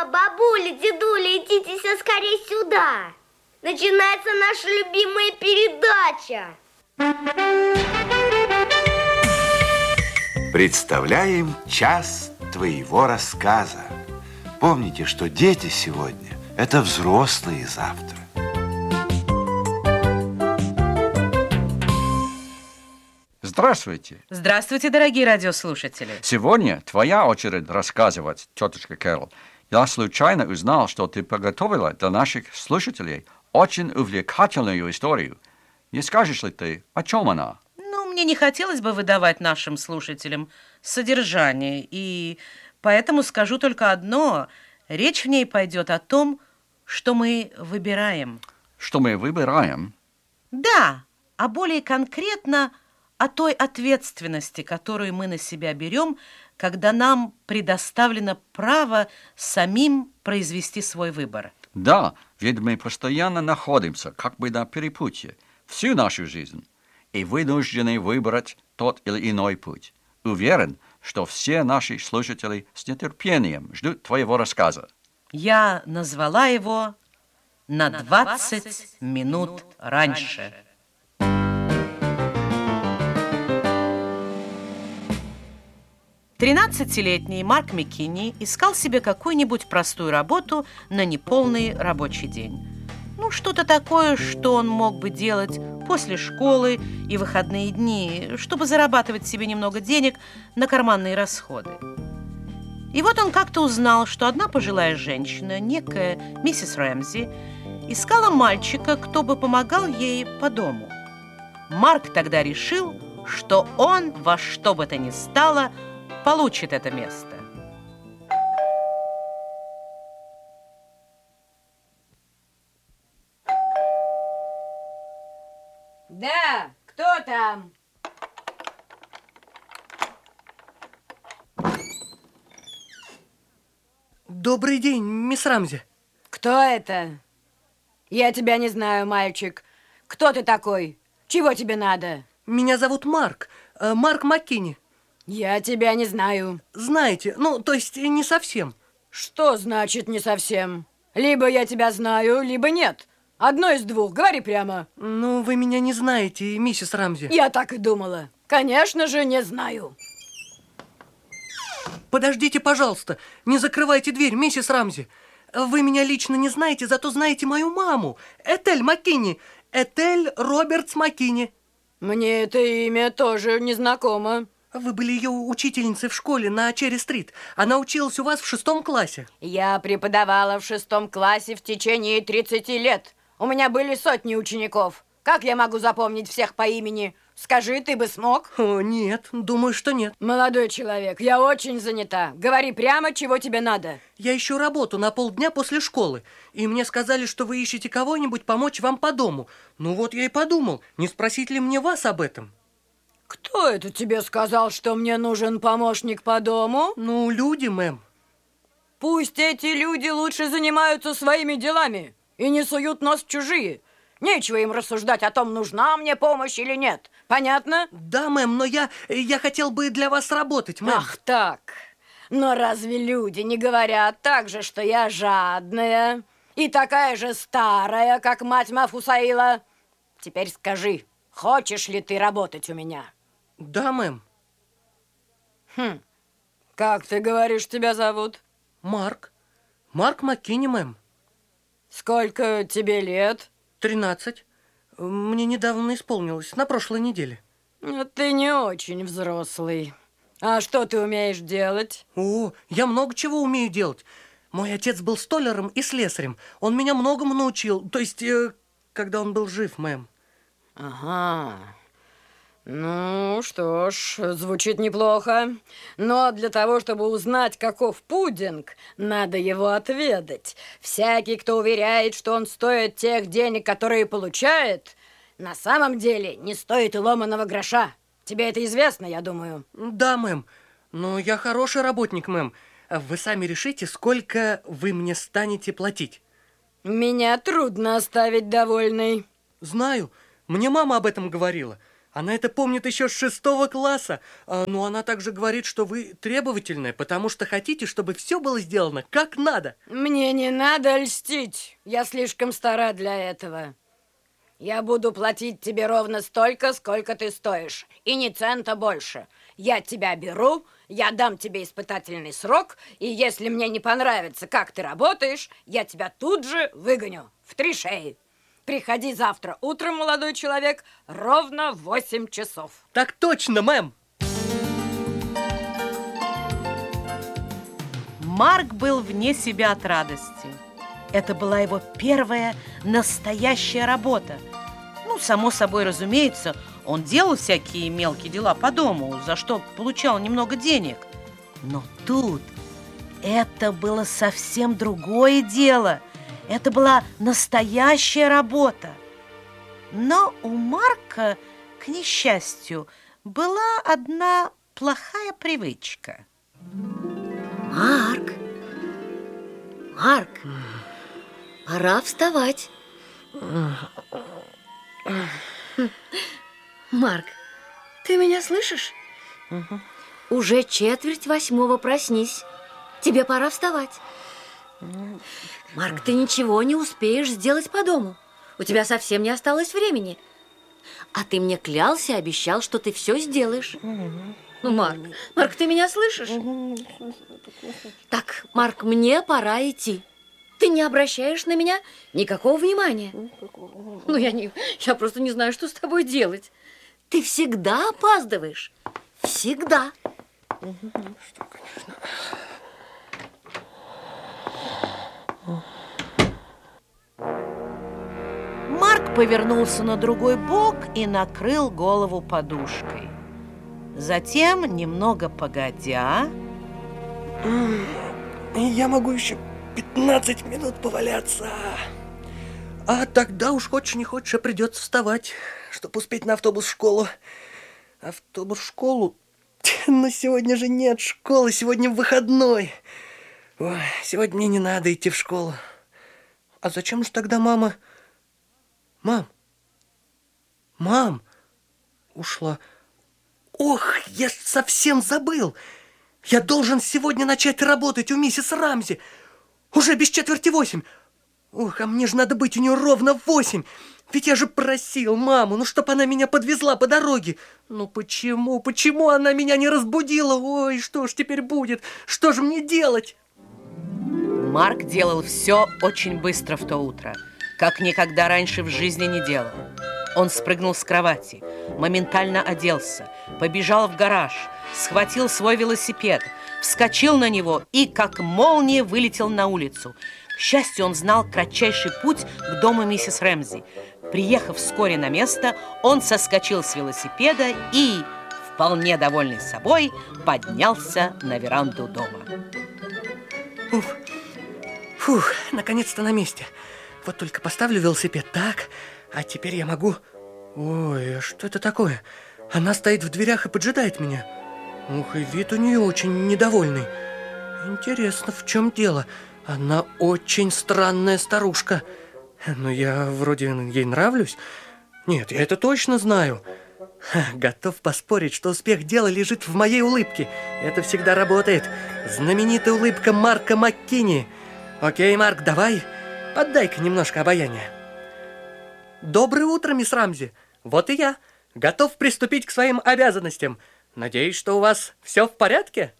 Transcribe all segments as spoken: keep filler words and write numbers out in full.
Мама, бабуля, дедуля, идите все скорее сюда. Начинается наша любимая передача. Представляем час твоего рассказа. Помните, что дети сегодня – это взрослые завтра. Здравствуйте. Здравствуйте, дорогие радиослушатели. Сегодня твоя очередь рассказывать, тетушка Кэрол. Я случайно узнал, что ты подготовила для наших слушателей очень увлекательную историю. Не скажешь ли ты, о чем она? Ну, мне не хотелось бы выдавать нашим слушателям содержание, и поэтому скажу только одно. Речь в ней пойдет о том, что мы выбираем. Что мы выбираем? Да, а более конкретно о той ответственности, которую мы на себя берем, когда нам предоставлено право самим произвести свой выбор. Да, ведь мы постоянно находимся как бы на перепутье всю нашу жизнь и вынуждены выбрать тот или иной путь. Уверен, что все наши слушатели с нетерпением ждут твоего рассказа. Я назвала его «На двадцать минут раньше». тринадцатилетний Марк Маккини искал себе какую-нибудь простую работу на неполный рабочий день. Ну, что-то такое, что он мог бы делать после школы и выходные дни, чтобы зарабатывать себе немного денег на карманные расходы. И вот он как-то узнал, что одна пожилая женщина, некая миссис Рэмзи, искала мальчика, кто бы помогал ей по дому. Марк тогда решил, что он во что бы то ни стало получит это место. Да, кто там? Добрый день, мисс Рамзи. Кто это? Я тебя не знаю, мальчик. Кто ты такой? Чего тебе надо? Меня зовут Марк, э, Марк Маккини. Я тебя не знаю. Знаете, ну, то есть не совсем. Что значит не совсем? Либо я тебя знаю, либо нет. Одно из двух, говори прямо. Ну, вы меня не знаете, миссис Рамзи. Я так и думала. Конечно же, не знаю. Подождите, пожалуйста, не закрывайте дверь, миссис Рамзи. Вы меня лично не знаете, зато знаете мою маму, Этель Маккини, Этель Робертс Маккини. Мне это имя тоже не знакомо. Вы были ее учительницей в школе на Черри-стрит. Она училась у вас в шестом классе. Я преподавала в шестом классе в течение тридцати лет. У меня были сотни учеников. Как я могу запомнить всех по имени? Скажи, ты бы смог? О, нет, думаю, что нет. Молодой человек, я очень занята. Говори прямо, чего тебе надо. Я ищу работу на полдня после школы. И мне сказали, что вы ищете кого-нибудь помочь вам по дому. Ну вот я и подумал, не спросить ли мне вас об этом? Кто это тебе сказал, что мне нужен помощник по дому? Ну, люди, мэм. Пусть эти люди лучше занимаются своими делами и не суют нос в чужие. Нечего им рассуждать о том, нужна мне помощь или нет. Понятно? Да, мэм, но я, я хотел бы для вас работать, мэм. Ах так. Но разве люди не говорят так же, что я жадная и такая же старая, как мать Мафусаила? Теперь скажи, хочешь ли ты работать у меня? Да, мэм. Хм. Как ты говоришь, тебя зовут? Марк. Марк Маккини, мэм. Сколько тебе лет? Тринадцать. Мне недавно исполнилось, на прошлой неделе. Ну, ты не очень взрослый. А что ты умеешь делать? О, я много чего умею делать. Мой отец был столяром и слесарем. Он меня многому научил. То есть, э, когда он был жив, мэм. Ага. Ну, что ж, звучит неплохо. Но для того, чтобы узнать, каков пудинг, надо его отведать. Всякий, кто уверяет, что он стоит тех денег, которые получает, на самом деле не стоит и ломаного гроша. Тебе это известно, я думаю. Да, мэм. Но я хороший работник, мэм. Вы сами решите, сколько вы мне станете платить. Меня трудно оставить довольной. Знаю. Мне мама об этом говорила. Она это помнит еще с шестого класса. А, но она также говорит, что вы требовательная, потому что хотите, чтобы все было сделано как надо. Мне не надо льстить. Я слишком стара для этого. Я буду платить тебе ровно столько, сколько ты стоишь. И ни цента больше. Я тебя беру, я дам тебе испытательный срок, и если мне не понравится, как ты работаешь, я тебя тут же выгоню в три шеи. Приходи завтра утром, молодой человек, ровно в восемь часов. Так точно, мэм. Марк был вне себя от радости. Это была его первая настоящая работа. Ну, само собой разумеется, он делал всякие мелкие дела по дому, за что получал немного денег. Но тут это было совсем другое дело. Это была настоящая работа. Но у Марка, к несчастью, была одна плохая привычка. Марк, Марк, пора вставать. Марк, ты меня слышишь? Угу. Уже четверть восьмого, проснись. Тебе пора вставать. Марк, ты ничего не успеешь сделать по дому. У тебя совсем не осталось времени. А ты мне клялся и обещал, что ты все сделаешь. Ну, Марк, Марк, ты меня слышишь? Так, Марк, мне пора идти. Ты не обращаешь на меня никакого внимания. Ну, я, не, я просто не знаю, что с тобой делать. Ты всегда опаздываешь. Всегда. Что, конечно. Марк повернулся на другой бок и накрыл голову подушкой. Затем, немного погодя... Я могу еще пятнадцать минут поваляться. А тогда уж хочешь не хочешь, а придется вставать, чтобы успеть на автобус в школу. Автобус в школу? Но сегодня же нет школы, сегодня выходной. Ой, сегодня мне не надо идти в школу. А зачем же тогда мама... Мам! Мам! Ушла. Ох, я совсем забыл! Я должен сегодня начать работать у миссис Рамзи. Уже без четверти восемь. Ох, а мне же надо быть у нее ровно в восемь. Ведь я же просил маму, ну, чтоб она меня подвезла по дороге. Ну, почему, почему она меня не разбудила? Ой, что ж теперь будет? Что же мне делать? Марк делал все очень быстро в то утро, как никогда раньше в жизни не делал. Он спрыгнул с кровати, моментально оделся, побежал в гараж, схватил свой велосипед, вскочил на него и, как молния, вылетел на улицу. К счастью, он знал кратчайший путь к дому миссис Рэмзи. Приехав вскоре на место, он соскочил с велосипеда и, вполне довольный собой, поднялся на веранду дома. Уф. Фух, наконец-то на месте. Вот только поставлю велосипед так, а теперь я могу... Ой, а что это такое? Она стоит в дверях и поджидает меня. Ух, и вид у нее очень недовольный. Интересно, в чем дело? Она очень странная старушка. Но я вроде ей нравлюсь. Нет, я это точно знаю. Ха, готов поспорить, что успех дела лежит в моей улыбке. Это всегда работает. Знаменитая улыбка Марка Маккини. Окей, Марк, давай, поддай-ка немножко обаяния. Доброе утро, мисс Рамзи. Вот и я. Готов приступить к своим обязанностям. Надеюсь, что у вас все в порядке?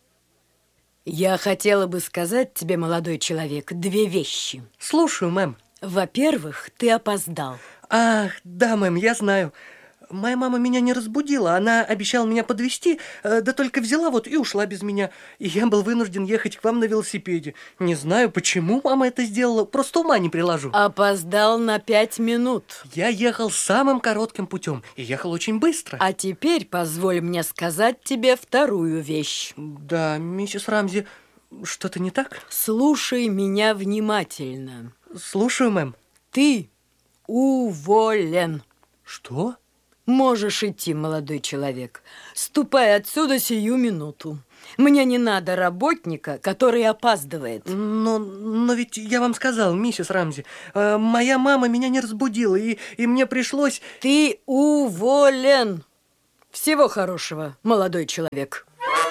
Я хотела бы сказать тебе, молодой человек, две вещи. Слушаю, мэм. Во-первых, ты опоздал. Ах, да, мэм, я знаю. Моя мама меня не разбудила. Она обещала меня подвезти, да только взяла вот и ушла без меня. И я был вынужден ехать к вам на велосипеде. Не знаю, почему мама это сделала, просто ума не приложу. Опоздал на пять минут. Я ехал самым коротким путем и ехал очень быстро. А теперь позволь мне сказать тебе вторую вещь. Да, миссис Рамзи, что-то не так? Слушай меня внимательно. Слушаю, мэм. Ты уволен. Что? Можешь идти, молодой человек. Ступай отсюда сию минуту. Мне не надо работника, который опаздывает. Но, но ведь я вам сказал, миссис Рамзи, э, моя мама меня не разбудила, и, и мне пришлось... Ты уволен. Всего хорошего, молодой человек.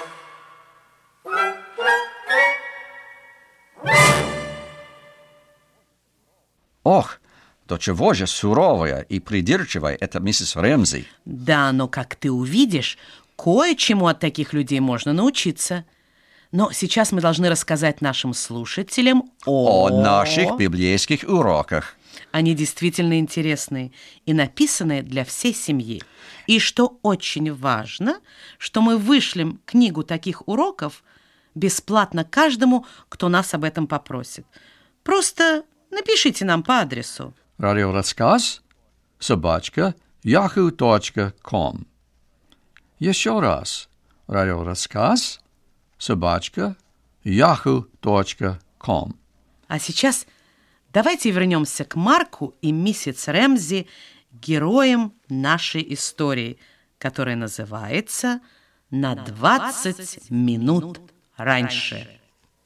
Ох, до чего же суровая и придирчивая эта миссис Рэмзи. Да, но, как ты увидишь, кое-чему от таких людей можно научиться. Но сейчас мы должны рассказать нашим слушателям о... О наших библейских уроках. Они действительно интересные и написаны для всей семьи. И что очень важно, что мы вышлем книгу таких уроков бесплатно каждому, кто нас об этом попросит. Просто напишите нам по адресу. Радиорассказ собачка яху точка ком. Еще раз. Радиорассказ собачка яху точка ком. А сейчас давайте вернемся к Марку и миссис Рэмзи, героям нашей истории, которая называется «На двадцать минут раньше».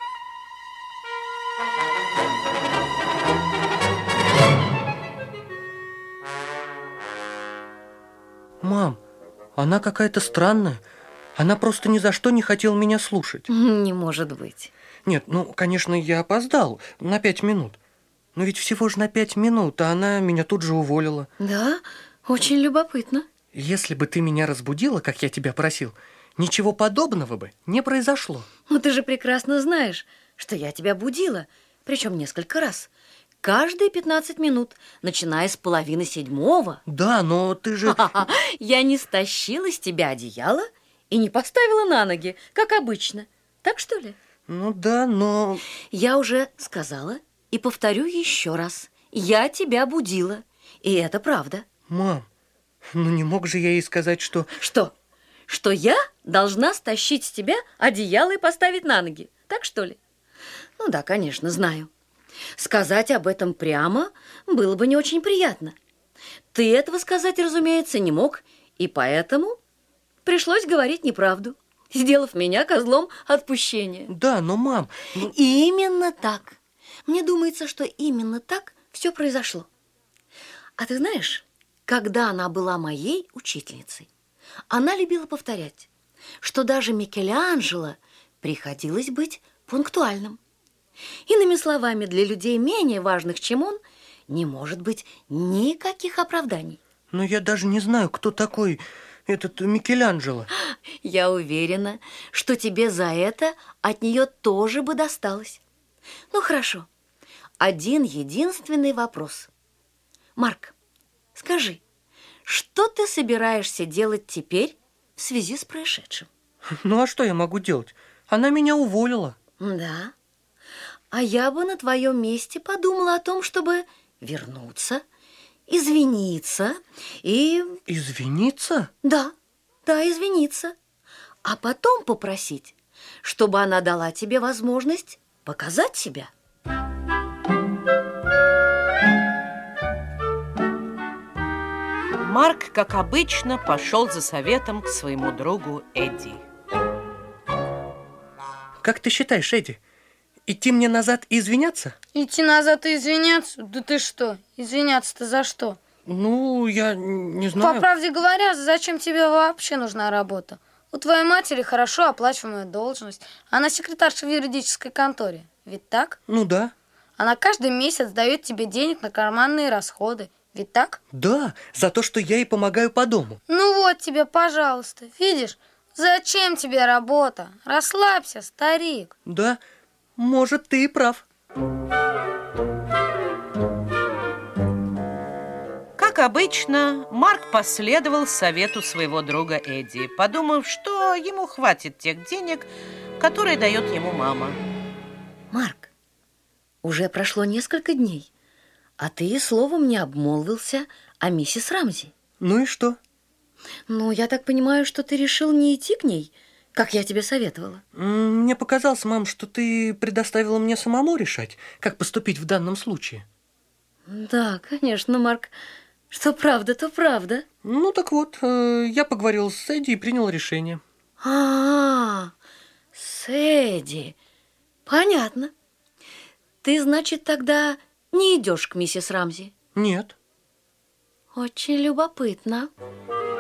Мам, она какая-то странная. Она просто ни за что не хотела меня слушать. Не может быть. Нет, ну, конечно, я опоздал на пять минут. Но ведь всего же на пять минут, а она меня тут же уволила. Да, очень любопытно. Если бы ты меня разбудила, как я тебя просил, ничего подобного бы не произошло. Но ты же прекрасно знаешь, что я тебя будила, причем несколько раз. Каждые пятнадцать минут, начиная с половины седьмого. Да, но ты же... Я не стащила с тебя одеяло и не поставила на ноги, как обычно. Так что ли? Ну да, но... Я уже сказала и повторю еще раз. Я тебя будила, и это правда. Мам, ну не мог же я ей сказать, что... Что? Что я должна стащить с тебя одеяло и поставить на ноги? Так что ли? Ну да, конечно, знаю. Сказать об этом прямо было бы не очень приятно. Ты этого сказать, разумеется, не мог, и поэтому пришлось говорить неправду, сделав меня козлом отпущения. Да, но, мам... Ну... Именно так. Мне думается, что именно так все произошло. А ты знаешь, когда она была моей учительницей, она любила повторять, что даже Микеланджело приходилось быть пунктуальным. Иными словами, для людей менее важных, чем он, не может быть никаких оправданий. Но я даже не знаю, кто такой этот Микеланджело. Я уверена, что тебе за это от нее тоже бы досталось. Ну, хорошо. Один единственный вопрос. Марк, скажи, что ты собираешься делать теперь в связи с происшедшим? Ну, а что я могу делать? Она меня уволила. Да. А я бы на твоем месте подумала о том, чтобы вернуться, извиниться и... Извиниться? Да, да, извиниться. А потом попросить, чтобы она дала тебе возможность показать себя. Марк, как обычно, пошел за советом к своему другу Эдди. Как ты считаешь, Эдди, идти мне назад и извиняться? Идти назад и извиняться? Да ты что? Извиняться-то за что? Ну, я не знаю. По правде говоря, зачем тебе вообще нужна работа? У твоей матери хорошо оплачиваемая должность. Она секретарша в юридической конторе. Ведь так? Ну да. Она каждый месяц дает тебе денег на карманные расходы. Ведь так? Да, за то, что я ей помогаю по дому. Ну вот тебе, пожалуйста. Видишь, зачем тебе работа? Расслабься, старик. Да, может, ты и прав. Как обычно, Марк последовал совету своего друга Эдди, подумав, что ему хватит тех денег, которые дает ему мама. Марк, уже прошло несколько дней, а ты и словом не обмолвился о миссис Рамзи. Ну и что? Ну, я так понимаю, что ты решил не идти к ней, как я тебе советовала. Мне показалось, мам, что ты предоставила мне самому решать, как поступить в данном случае. Да, конечно, Марк. Что правда, то правда. Ну так вот, я поговорил с Эдди и принял решение. А-а-а, С Эдди. Понятно. Ты, значит, тогда не идешь к миссис Рамзи? Нет. Очень любопытно.